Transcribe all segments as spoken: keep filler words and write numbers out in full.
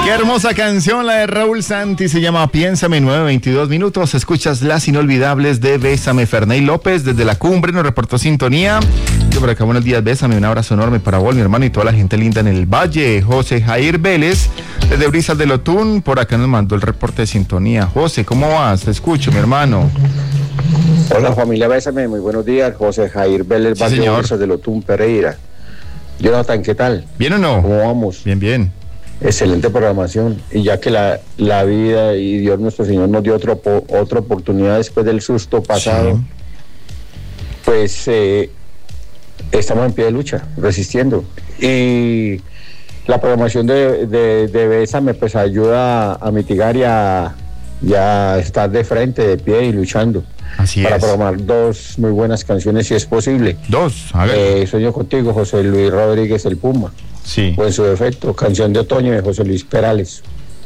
Qué hermosa canción la de Raúl Santi, se llama Piénsame, nueve veintidós minutos. Escuchas las inolvidables de Bésame. Ferney López desde la cumbre nos reportó sintonía. Yo por acá, buenos días, Bésame, un abrazo enorme para vos, mi hermano, y toda la gente linda en el Valle. José Jair Vélez desde Brisas del Otún, por acá nos mandó el reporte de sintonía. José, ¿cómo vas? Te escucho, mi hermano. Hola familia, Bésame, muy buenos días. José Jair Vélez, Sí, Valle señor. Brisas del Otún, Pereira. Jonathan, ¿qué tal? ¿Bien o no? ¿Cómo vamos? Bien, bien. Excelente programación. Y ya que la, la vida y Dios nuestro Señor nos dio otro, otra oportunidad después del susto pasado, Sí. pues eh, estamos en pie de lucha, resistiendo. Y la programación de, de, de Bésame pues ayuda a mitigar y a, y a estar de frente, de pie y luchando. Así para es. programar dos muy buenas canciones si es posible. Dos, a ver. Eh, Sueño contigo, José Luis Rodríguez, el Puma. Sí. O en su defecto, Canción de Otoño de José Luis Perales.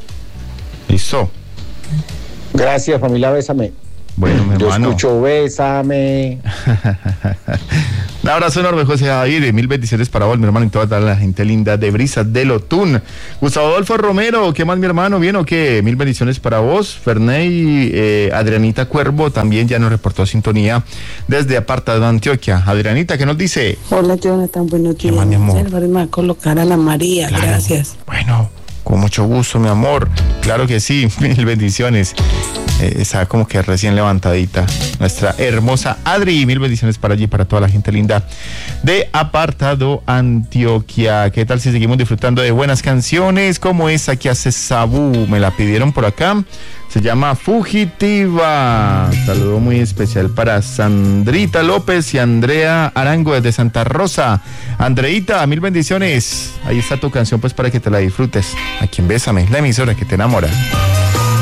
Listo. Gracias, familia, Bésame. Bueno, mi Yo hermano. escucho Bésame. Un abrazo enorme, José Jair, mil bendiciones para vos, mi hermano, y toda la gente linda de Brisas del Otún. Gustavo Adolfo Romero, ¿qué más, mi hermano? ¿Bien o qué? Mil bendiciones para vos. Ferney, eh, Adrianita Cuervo también ya nos reportó sintonía desde Apartado Antioquia. Adrianita, ¿qué nos dice? Hola, Jonathan, buenos ¿Qué días. más, mi amor? Álvaro, me va a colocar a la María, Claro. gracias. Bueno, con mucho gusto, mi amor. Claro que sí, mil bendiciones. Eh, está como que recién levantadita nuestra hermosa Adri, mil bendiciones para allí, para toda la gente linda de Apartado Antioquia. ¿Qué tal si seguimos disfrutando de buenas canciones como esa que hace Sabú? Me la pidieron por acá, se llama Fugitiva. Saludo muy especial para Sandrita López y Andrea Arango desde Santa Rosa. Andreita, mil bendiciones. Ahí está tu canción pues para que te la disfrutes. Aquí en Bésame, la emisora que te enamora.